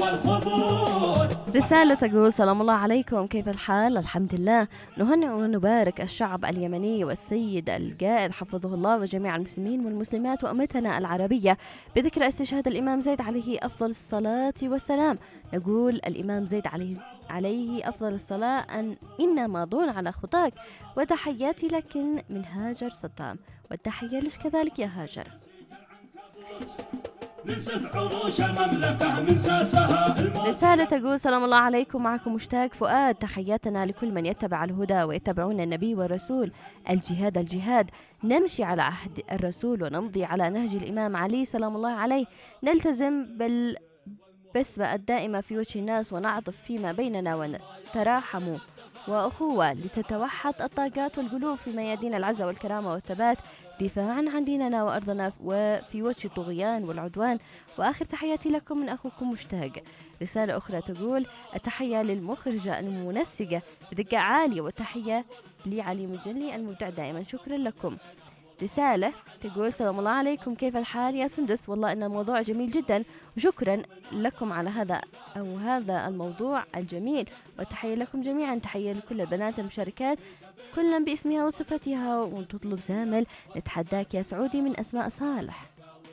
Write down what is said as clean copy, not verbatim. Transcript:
الخبود. رسالة تقول: سلام الله عليكم، كيف الحال؟ الحمد لله. نهنئ ونبارك الشعب اليمني والسيد القائد حفظه الله وجميع المسلمين والمسلمات وأمتنا العربية بذكرى استشهاد الإمام زيد عليه أفضل الصلاة والسلام. نقول الإمام زيد عليه أفضل الصلاة إن ماضون على خطاك، وتحياتي لك من هاجر صدام. والتحية لك كذلك يا هاجر. من عروش المملكة من ساسها رسالة تقول: سلام الله عليكم، معكم مشتاق فؤاد. تحياتنا لكل من يتبع الهدى ويتبعون النبي والرسول. الجهاد الجهاد، نمشي على عهد الرسول ونمضي على نهج الإمام علي سلام الله عليه. نلتزم بالبسمة الدائمة في وجه الناس ونعطف فيما بيننا ونتراحم وأخوة لتتوحد الطاقات والقلوب في ميادين العزة والكرامة والثبات، دفاعا عن ديننا وأرضنا وفي وجه الطغيان والعدوان. وآخر تحياتي لكم من أخوكم مشتاق. رسالة أخرى تقول: التحية للمخرجة المنسقة بدقة عالية، والتحية لعلي مجلي المبدع دائما، شكرا لكم. رسالة تقول: سلام الله عليكم، كيف الحال يا سندس؟ والله إن الموضوع جميل جدا، وشكرا لكم على هذا الموضوع الجميل، وتحية لكم جميعا. تحية لكل البنات المشاركات كلا باسمها وصفتها، وتطلب زامل نتحداك يا سعودي من أسماء صالح.